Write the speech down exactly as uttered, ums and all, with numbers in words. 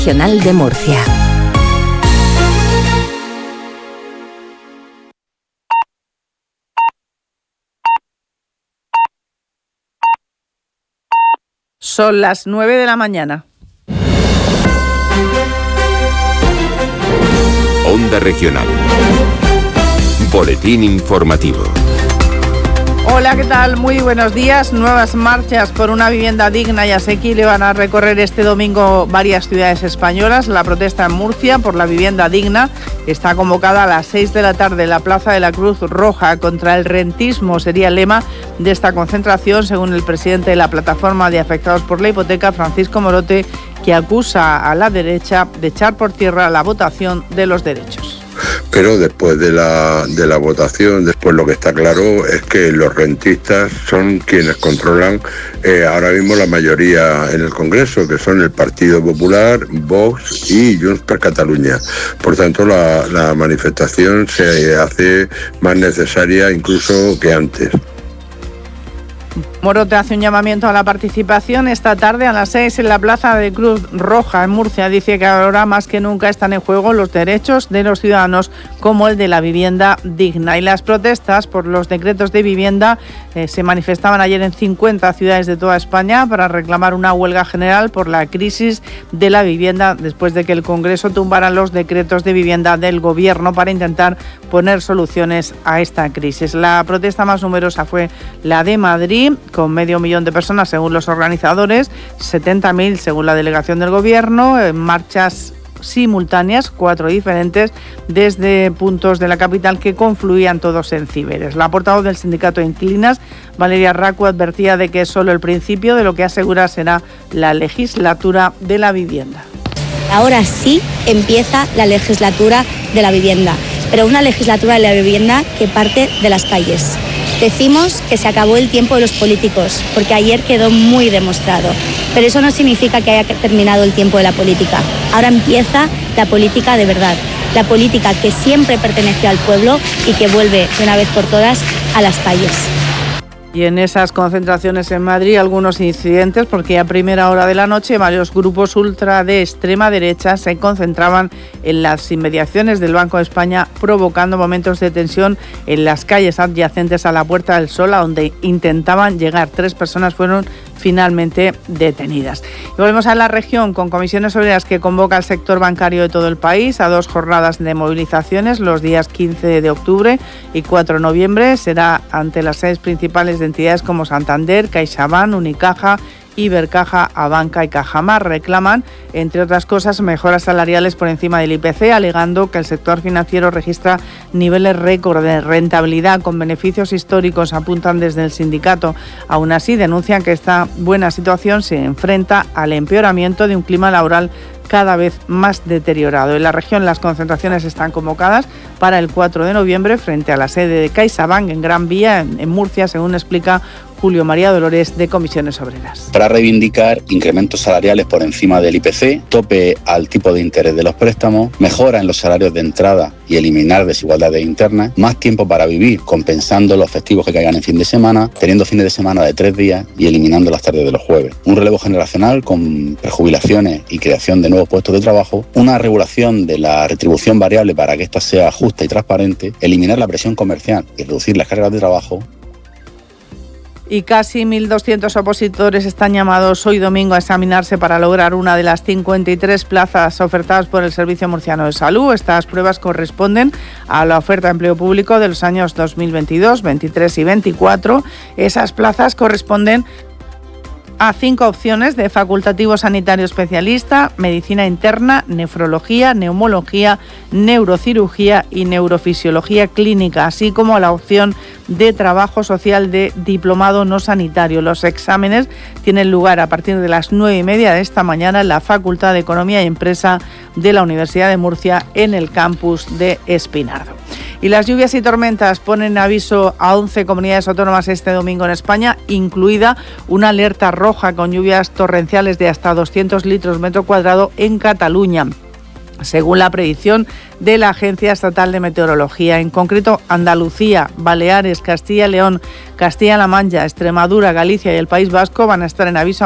Regional de Murcia. Son las nueve de la mañana. Onda Regional. Boletín informativo. Hola, ¿qué tal? Muy buenos días. Nuevas marchas por una vivienda digna y asequible van a recorrer este domingo varias ciudades españolas. La protesta en Murcia por la vivienda digna está convocada a las seis de la tarde en la Plaza de la Cruz Roja. Contra el rentismo sería el lema de esta concentración, según el presidente de la Plataforma de Afectados por la Hipoteca, Francisco Morote, que acusa a la derecha de echar por tierra la votación de los derechos. Pero después de la, de la votación, después lo que está claro es que los rentistas son quienes controlan eh, ahora mismo la mayoría en el Congreso, que son el Partido Popular, Vox y Junts per Catalunya. Por tanto, la, la manifestación se hace más necesaria incluso que antes. Morote hace un llamamiento a la participación esta tarde a las seis en la Plaza de Cruz Roja en Murcia. Dice que ahora más que nunca están en juego los derechos de los ciudadanos, como el de la vivienda digna. Y las protestas por los decretos de vivienda eh, se manifestaban ayer en cincuenta ciudades de toda España para reclamar una huelga general por la crisis de la vivienda después de que el Congreso tumbara los decretos de vivienda del Gobierno para intentar poner soluciones a esta crisis. La protesta más numerosa fue la de Madrid, con medio millón de personas según los organizadores, setenta mil según la delegación del Gobierno, en marchas simultáneas, cuatro diferentes, desde puntos de la capital que confluían todos en Ciberes. La portavoz del sindicato Inclinas, Valeria Racu, advertía de que es solo el principio de lo que asegura será la legislatura de la vivienda. Ahora sí empieza la legislatura de la vivienda, pero una legislatura de la vivienda que parte de las calles. Decimos que se acabó el tiempo de los políticos, porque ayer quedó muy demostrado, pero eso no significa que haya terminado el tiempo de la política. Ahora empieza la política de verdad, la política que siempre perteneció al pueblo y que vuelve de una vez por todas a las calles. Y en esas concentraciones en Madrid algunos incidentes, porque a primera hora de la noche varios grupos ultra de extrema derecha se concentraban en las inmediaciones del Banco de España, provocando momentos de tensión en las calles adyacentes a la Puerta del Sol, a donde intentaban llegar. Tres personas fueron finalmente detenidas. Y volvemos a la región, con comisiones obreras que convoca al sector bancario de todo el país a dos jornadas de movilizaciones los días quince de octubre y cuatro de noviembre. Será ante las sedes principales de entidades como Santander, CaixaBank, Unicaja, Ibercaja, Abanca y Cajamar. Reclaman, entre otras cosas, mejoras salariales por encima del I P C, alegando que el sector financiero registra niveles récord de rentabilidad con beneficios históricos, apuntan desde el sindicato. Aún así, denuncian que esta buena situación se enfrenta al empeoramiento de un clima laboral cada vez más deteriorado. En la región las concentraciones están convocadas para el cuatro de noviembre frente a la sede de CaixaBank en Gran Vía, en Murcia, según explica Julio María Dolores, de Comisiones Obreras. Para reivindicar incrementos salariales por encima del I P C, tope al tipo de interés de los préstamos, mejora en los salarios de entrada y eliminar desigualdades internas, más tiempo para vivir, compensando los festivos que caigan en fin de semana, teniendo fines de semana de tres días y eliminando las tardes de los jueves. Un relevo generacional con prejubilaciones y creación de nuevos puestos de trabajo, una regulación de la retribución variable para que ésta sea justa y transparente, eliminar la presión comercial y reducir las cargas de trabajo. Y casi mil doscientos opositores están llamados hoy domingo a examinarse para lograr una de las cincuenta y tres plazas ofertadas por el Servicio Murciano de Salud. Estas pruebas corresponden a la oferta de empleo público de los años dos mil veintidós, veintitrés y veinticuatro. Esas plazas corresponden a cinco opciones de facultativo sanitario especialista, medicina interna, nefrología, neumología, neurocirugía y neurofisiología clínica, así como a la opción de trabajo social de diplomado no sanitario. Los exámenes tienen lugar a partir de las nueve y media de esta mañana en la Facultad de Economía y Empresa de la Universidad de Murcia, en el campus de Espinardo. Y las lluvias y tormentas ponen aviso a once comunidades autónomas este domingo en España, incluida una alerta roja con lluvias torrenciales de hasta doscientos litros metro cuadrado en Cataluña, según la predicción de la Agencia Estatal de Meteorología. En concreto, Andalucía, Baleares, Castilla y León, Castilla-La Mancha, Extremadura, Galicia y el País Vasco van a estar en aviso